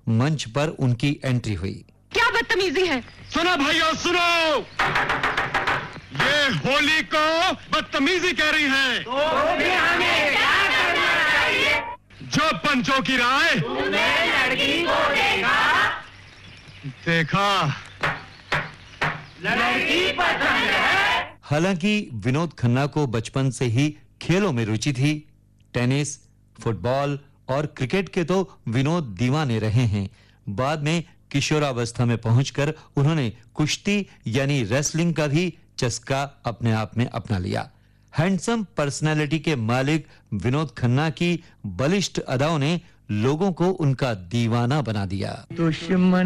मंच पर उनकी एंट्री हुई। क्या बदतमीजी है। सुनो भाइयों सुनो, ये होली को बदतमीजी कह रही है। तो भी हमें क्या करना चाहिए? जो पंचों की राय तुमने लड़की को देखा, लड़की पसंद है। हालांकि विनोद खन्ना को बचपन से ही खेलों में रुचि थी। टेनिस, फुटबॉल और क्रिकेट के तो विनोद दीवाने रहे हैं। बाद में किशोरावस्था में पहुंचकर उन्होंने कुश्ती यानी रेसलिंग का भी चस्का अपने आप में अपना लिया। हैंडसम पर्सनालिटी के मालिक विनोद खन्ना की बलिष्ठ अदाओं ने लोगों को उनका दीवाना बना दिया। दुश्मन